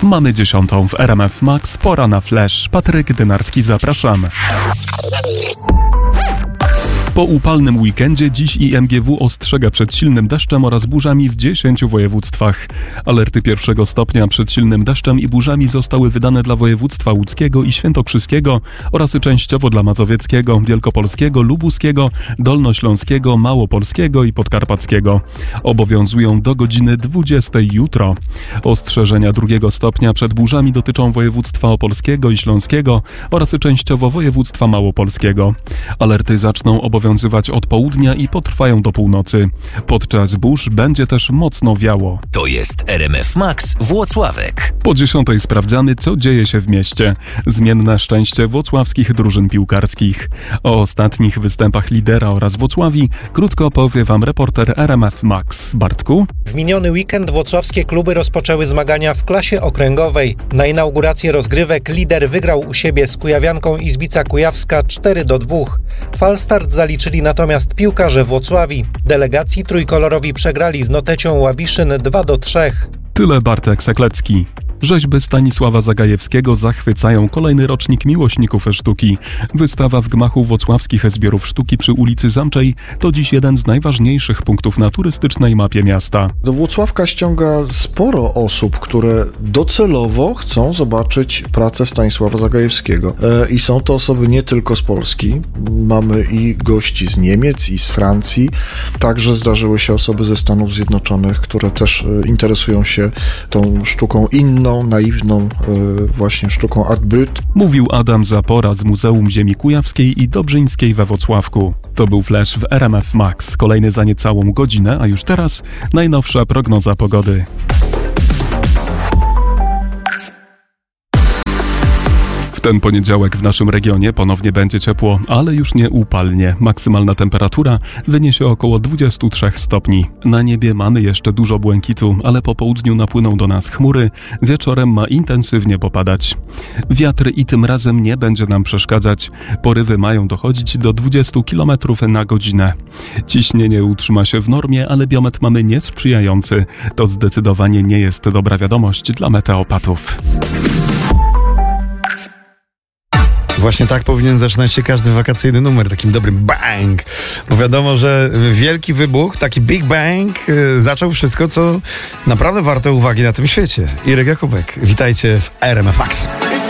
Mamy 10:00 w RMF Max, pora na flash. Patryk Dynarski, zapraszam. Po upalnym weekendzie dziś IMGW ostrzega przed silnym deszczem oraz burzami w 10 województwach. Alerty pierwszego stopnia przed silnym deszczem i burzami zostały wydane dla województwa łódzkiego i świętokrzyskiego oraz częściowo dla mazowieckiego, wielkopolskiego, lubuskiego, dolnośląskiego, małopolskiego i podkarpackiego. Obowiązują do godziny 20 jutro. Ostrzeżenia drugiego stopnia przed burzami dotyczą województwa opolskiego i śląskiego oraz częściowo województwa małopolskiego. Alerty zaczną obowiązywać od południa i potrwają do północy. Podczas burz będzie też mocno wiało. To jest RMF Max Włocławek. Po 10:00 sprawdzamy, co dzieje się w mieście. Zmienne szczęście włocławskich drużyn piłkarskich. O ostatnich występach lidera oraz Włocławii krótko opowie wam reporter RMF Max. Bartku? W miniony weekend włocławskie kluby rozpoczęły zmagania w klasie okręgowej. Na inaugurację rozgrywek lider wygrał u siebie z kujawianką Izbica Kujawska 4-2. Falstart zaliczyli natomiast piłkarze Włocławii. Delegacji trójkolorowi przegrali z Notecią Łabiszyn 2-3. Tyle Bartek Seklecki. Rzeźby Stanisława Zagajewskiego zachwycają kolejny rocznik miłośników sztuki. Wystawa w gmachu włocławskich zbiorów sztuki przy ulicy Zamczej to dziś jeden z najważniejszych punktów na turystycznej mapie miasta. Do Włocławka ściąga sporo osób, które docelowo chcą zobaczyć pracę Stanisława Zagajewskiego. I są to osoby nie tylko z Polski. Mamy i gości z Niemiec, i z Francji. Także zdarzyły się osoby ze Stanów Zjednoczonych, które też interesują się tą sztuką inną, naiwną właśnie sztuką Art Brut. Mówił Adam Zapora z Muzeum Ziemi Kujawskiej i Dobrzyńskiej we Włocławku. To był flash w RMF Max. Kolejny za niecałą godzinę, a już teraz najnowsza prognoza pogody. W ten poniedziałek w naszym regionie ponownie będzie ciepło, ale już nie upalnie. Maksymalna temperatura wyniesie około 23 stopni. Na niebie mamy jeszcze dużo błękitu, ale po południu napłyną do nas chmury. Wieczorem ma intensywnie popadać. Wiatr i tym razem nie będzie nam przeszkadzać. Porywy mają dochodzić do 20 km na godzinę. Ciśnienie utrzyma się w normie, ale biometr mamy niesprzyjający. To zdecydowanie nie jest dobra wiadomość dla meteopatów. Właśnie tak powinien zaczynać się każdy wakacyjny numer, takim dobrym bang. Bo wiadomo, że wielki wybuch, taki big bang, zaczął wszystko, co naprawdę warte uwagi na tym świecie. Irek Jakubek, witajcie w RMF Max.